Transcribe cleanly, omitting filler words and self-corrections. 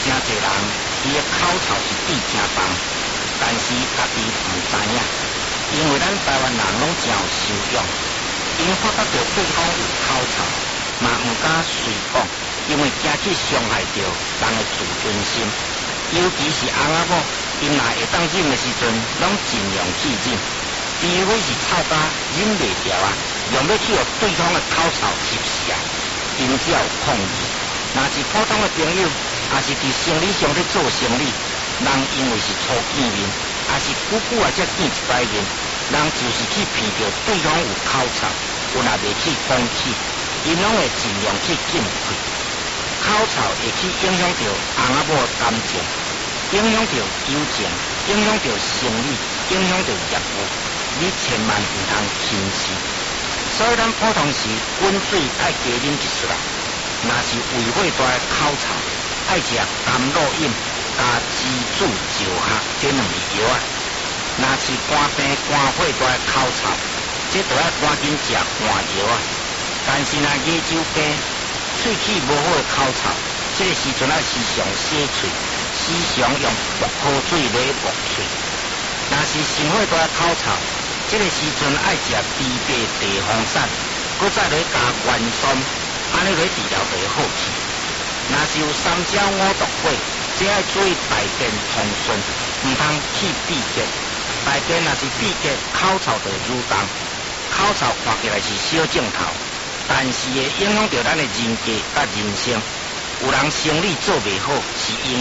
真侪人伊的口臭是比听重，但是家己唔知影，因为咱台湾人拢真有修养，因发觉到对方有口臭，嘛唔敢随讲，因为惊去伤害到人的自尊心。尤其是翁仔某，因若会当忍的时阵，拢尽量去忍，除非是臭到忍袂掉啊，用要去互对方的口臭吸死啊，因才有抗议。若是普通的朋友，也是伫生理上咧做生理，人因为是初见面，也是久久啊才见一摆面，人就是去闻到对方有口臭，有若袂去讲起，因拢会尽量去禁开。口臭会去影响到翁仔某的感情，影响到友情，影响到生理，影响到业务，你千万唔通轻视。所以咱普通时滚水爱加啉一撮啦。若是胃火大的口臭，爱食甘露饮加鸡煮石壳这两味药啊。若是肝病肝火大的口臭，这就要赶紧食换药啊。但是若牙周病、喙齿无好的口臭，这个时阵要时常洗喙，时常用薄荷水来抹喙。若是肾火大的口臭，这个时阵爱食枇杷地黄散，搁再来加元酸。安尼来治疗就会好去。若是有三焦五毒火，这要注意大便通顺，唔通去闭结。大便若是闭结，口臭就蠕动。口臭看起来是小症头，但是会影响到咱的人格甲人生。有人生理做袂好，是因